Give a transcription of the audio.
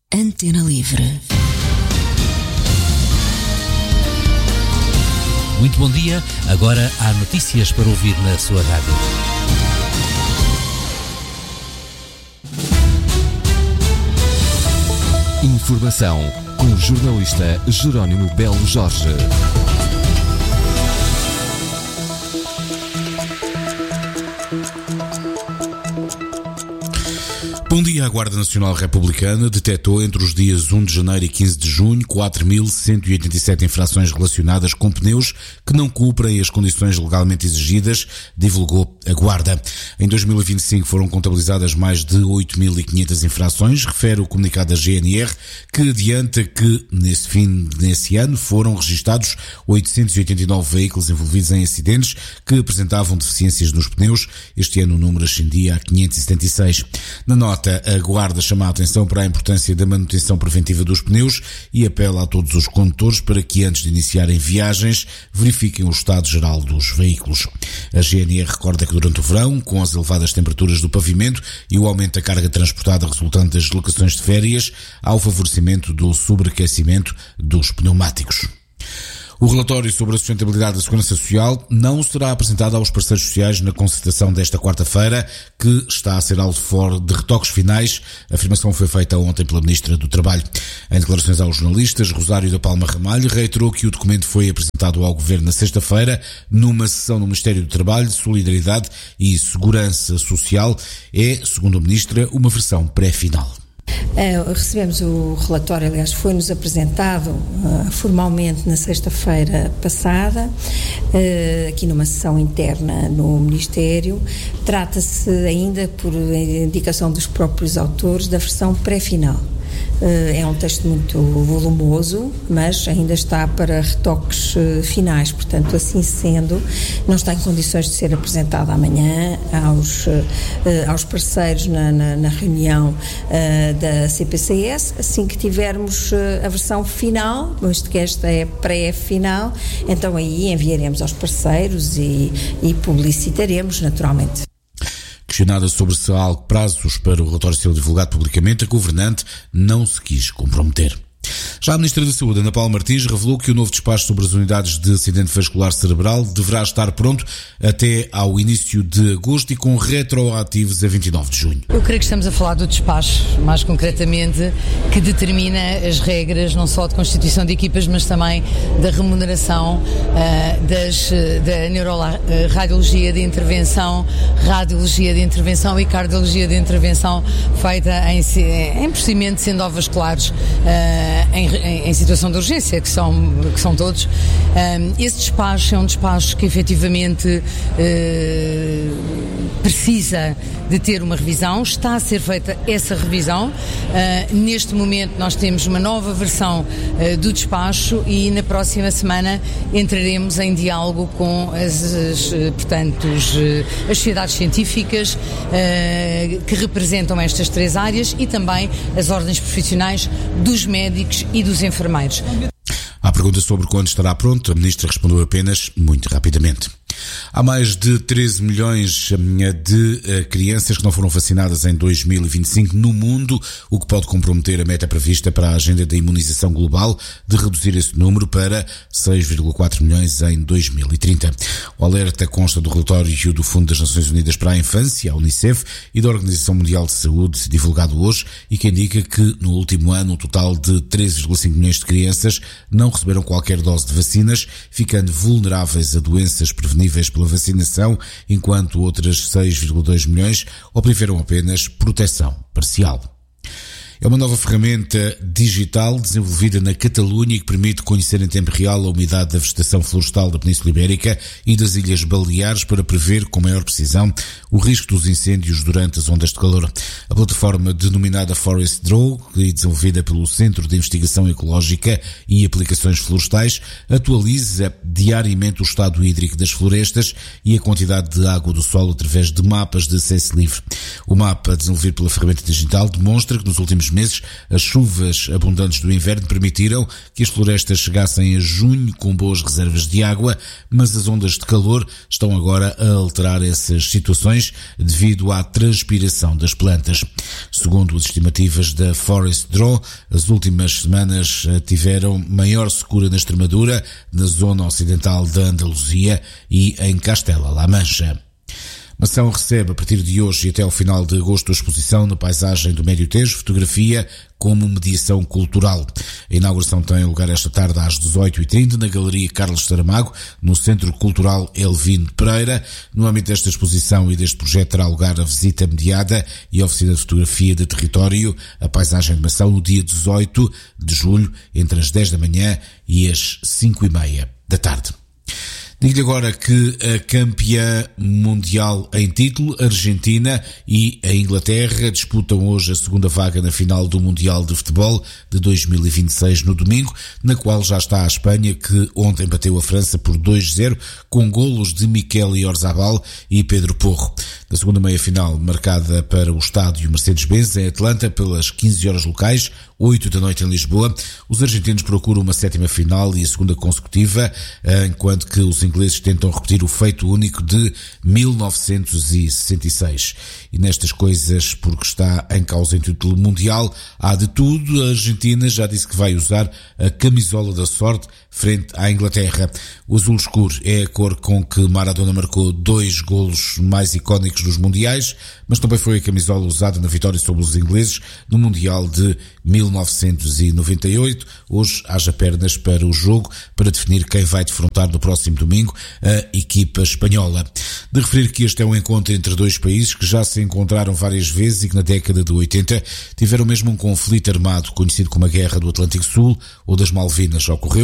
Antena Livre. Muito bom dia, agora há notícias para ouvir na sua rádio. Informação com o jornalista Jerónimo Belo Jorge. Bom dia. A Guarda Nacional Republicana detectou entre os dias 1 de janeiro e 15 de junho 4.187 infrações relacionadas com pneus que não cumprem as condições legalmente exigidas, divulgou a Guarda. Em 2025 foram contabilizadas mais de 8.500 infrações, refere o comunicado da GNR, que adianta que nesse ano foram registados 889 veículos envolvidos em acidentes que apresentavam deficiências nos pneus. Este ano o número ascendia a 576. Na nota, a Guarda chama a atenção para a importância da manutenção preventiva dos pneus e apela a todos os condutores para que, antes de iniciarem viagens, verifiquem o estado geral dos veículos. A GNR recorda que durante o verão, com as elevadas temperaturas do pavimento e o aumento da carga transportada resultante das deslocações de férias, há o favorecimento do sobreaquecimento dos pneumáticos. O relatório sobre a sustentabilidade da Segurança Social não será apresentado aos parceiros sociais na concertação desta quarta-feira, que está a ser alvo de retoques finais. A afirmação foi feita ontem pela Ministra do Trabalho. Em declarações aos jornalistas, Rosário da Palma Ramalho reiterou que o documento foi apresentado ao Governo na sexta-feira, numa sessão no Ministério do Trabalho, Solidariedade e Segurança Social. É, segundo a Ministra, uma versão pré-final. Recebemos o relatório, aliás, foi-nos apresentado formalmente na sexta-feira passada, aqui numa sessão interna no Ministério. Trata-se ainda, por indicação dos próprios autores, da versão pré-final. É um texto muito volumoso, mas ainda está para retoques finais, portanto, assim sendo, não está em condições de ser apresentado amanhã aos parceiros na reunião da CPCS. Assim que tivermos a versão final, visto que esta é pré-final, então aí enviaremos aos parceiros e publicitaremos naturalmente. Questionada sobre se há prazos para o relatório ser divulgado publicamente, a governante não se quis comprometer. Já a Ministra da Saúde, Ana Paula Martins, revelou que o novo despacho sobre as unidades de acidente vascular cerebral deverá estar pronto até ao início de agosto e com retroativos a 29 de junho. Eu creio que estamos a falar do despacho, mais concretamente, que determina as regras não só de constituição de equipas, mas também da remuneração da neuroradiologia de intervenção, radiologia de intervenção e cardiologia de intervenção feita em procedimento sendo ovasculares em situação de urgência, que são todos. Esse despacho é um despacho que efetivamente precisa de ter uma revisão. Está a ser feita essa revisão. Neste momento nós temos uma nova versão do despacho e na próxima semana entraremos em diálogo com as sociedades científicas que representam estas três áreas e também as ordens profissionais dos médicos e dos enfermeiros. À pergunta sobre quando estará pronto, a Ministra respondeu apenas muito rapidamente. Há mais de 13 milhões de crianças que não foram vacinadas em 2025 no mundo, o que pode comprometer a meta prevista para a agenda da imunização global de reduzir esse número para 6,4 milhões em 2030. O alerta consta do relatório do Fundo das Nações Unidas para a Infância, a Unicef, e da Organização Mundial de Saúde, divulgado hoje, e que indica que no último ano um total de 13,5 milhões de crianças não receberam qualquer dose de vacinas, ficando vulneráveis a doenças preveníveis pela vacinação, enquanto outras 6,2 milhões obtiveram apenas proteção parcial. É uma nova ferramenta digital desenvolvida na Catalunha que permite conhecer em tempo real a umidade da vegetação florestal da Península Ibérica e das Ilhas Baleares para prever com maior precisão o risco dos incêndios durante as ondas de calor. A plataforma denominada Forest Draw, desenvolvida pelo Centro de Investigação Ecológica e Aplicações Florestais, atualiza diariamente o estado hídrico das florestas e a quantidade de água do solo através de mapas de acesso livre. O mapa desenvolvido pela ferramenta digital demonstra que nos últimos últimos meses, as chuvas abundantes do inverno permitiram que as florestas chegassem a junho com boas reservas de água, mas as ondas de calor estão agora a alterar essas situações devido à transpiração das plantas. Segundo as estimativas da Forest Draw, as últimas semanas tiveram maior secura na Extremadura, na zona ocidental da Andaluzia e em Castela-La Mancha. Mação recebe a partir de hoje e até ao final de agosto a exposição na paisagem do Médio Tejo, fotografia como mediação cultural. A inauguração tem lugar esta tarde às 18h30 na Galeria Carlos Saramago, no Centro Cultural Elvino Pereira. No âmbito desta exposição e deste projeto terá lugar a visita mediada e a oficina de fotografia de território, a paisagem de Mação, no dia 18 de julho, entre as 10 da manhã e as 5h30 da tarde. Digo-lhe agora que a campeã mundial em título, a Argentina e a Inglaterra, disputam hoje a segunda vaga na final do Mundial de Futebol de 2026 no domingo, na qual já está a Espanha, que ontem bateu a França por 2-0, com golos de Miquel Oyarzabal e Pedro Porro. Na segunda meia-final, marcada para o estádio Mercedes-Benz, em Atlanta, pelas 15 horas locais, 8 da noite em Lisboa, os argentinos procuram uma sétima final e a segunda consecutiva, enquanto que os ingleses tentam repetir o feito único de 1966. E nestas coisas, porque está em causa em título mundial, há de tudo. A Argentina já disse que vai usar a camisola da sorte frente à Inglaterra. O azul escuro é a cor com que Maradona marcou 2 golos mais icónicos dos mundiais, mas também foi a camisola usada na vitória sobre os ingleses no Mundial de 1998. Hoje haja pernas para o jogo para definir quem vai defrontar no próximo domingo a equipa espanhola. De referir que este é um encontro entre dois países que já se encontraram várias vezes e que na década de 80 tiveram mesmo um conflito armado conhecido como a Guerra do Atlântico Sul ou das Malvinas. Ocorreu